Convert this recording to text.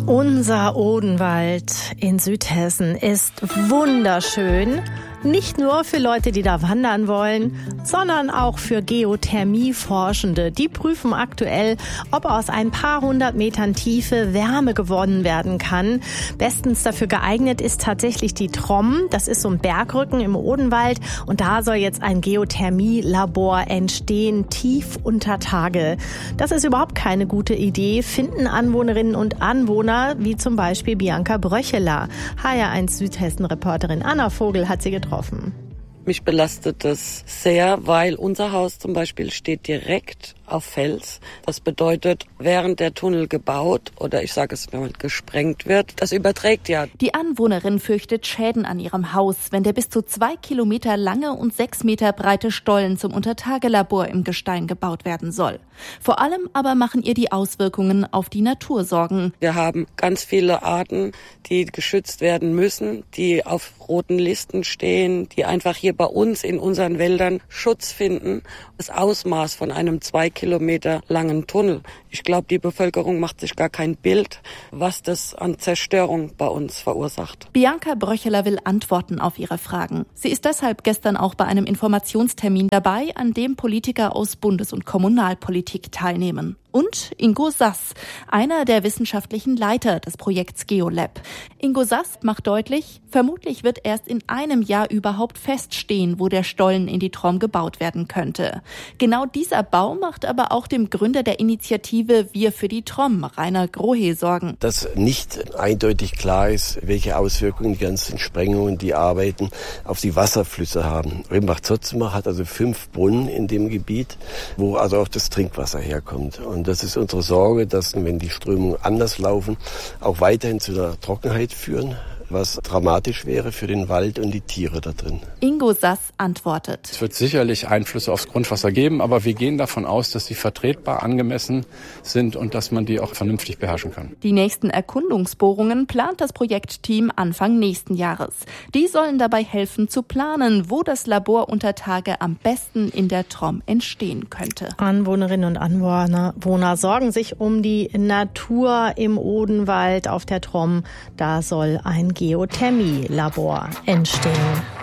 Unser Odenwald in Südhessen ist wunderschön. Nicht nur für Leute, die da wandern wollen, sondern auch für Geothermieforschende. Die prüfen aktuell, ob aus ein paar hundert Metern Tiefe Wärme gewonnen werden kann. Bestens dafür geeignet ist tatsächlich die Tromm. Das ist so ein Bergrücken im Odenwald. Und da soll jetzt ein Geothermielabor entstehen, tief unter Tage. Das ist überhaupt keine gute Idee, finden Anwohnerinnen und Anwohner, wie zum Beispiel Bianca Bröcheler. HR1 Südhessen-Reporterin Anna Vogel hat sie getroffen. Mich belastet das sehr, weil unser Haus zum Beispiel steht direkt auf Fels. Das bedeutet, während der Tunnel gebaut oder ich sage es mal gesprengt wird, das überträgt ja. Die Anwohnerin fürchtet Schäden an ihrem Haus, wenn der bis zu 2 Kilometer lange und 6 Meter breite Stollen zum Untertagelabor im Gestein gebaut werden soll. Vor allem aber machen ihr die Auswirkungen auf die Natur Sorgen. Wir haben ganz viele Arten, die geschützt werden müssen, die auf roten Listen stehen, die einfach hier bei uns in unseren Wäldern Schutz finden. Das Ausmaß von einem 2 Kilometer langen Tunnel. Ich glaube, die Bevölkerung macht sich gar kein Bild, was das an Zerstörung bei uns verursacht. Bianca Bröcheler will Antworten auf ihre Fragen. Sie ist deshalb gestern auch bei einem Informationstermin dabei, an dem Politiker aus Bundes- und Kommunalpolitik teilnehmen. Und Ingo Sass, einer der wissenschaftlichen Leiter des Projekts GeoLab. Ingo Sass macht deutlich, vermutlich wird erst in einem Jahr überhaupt feststehen, wo der Stollen in die Tromm gebaut werden könnte. Genau dieser Bau macht aber auch dem Gründer der Initiative Wir für die Tromm, Rainer Grohe, Sorgen. Dass nicht eindeutig klar ist, welche Auswirkungen die ganzen Sprengungen, die Arbeiten auf die Wasserflüsse haben. Rimbach-Zotzenbach hat also 5 Brunnen in dem Gebiet, wo also auch das Trinkwasser herkommt. Und das ist unsere Sorge, dass, wenn die Strömungen anders laufen, auch weiterhin zu der Trockenheit führen, was dramatisch wäre für den Wald und die Tiere da drin. Ingo Sass antwortet. Es wird sicherlich Einflüsse aufs Grundwasser geben, aber wir gehen davon aus, dass sie vertretbar, angemessen sind und dass man die auch vernünftig beherrschen kann. Die nächsten Erkundungsbohrungen plant das Projektteam Anfang nächsten Jahres. Die sollen dabei helfen zu planen, wo das Labor unter Tage am besten in der Tromm entstehen könnte. Anwohnerinnen und Anwohner sorgen sich um die Natur im Odenwald auf der Tromm. Da soll ein Geothermielabor entstehen.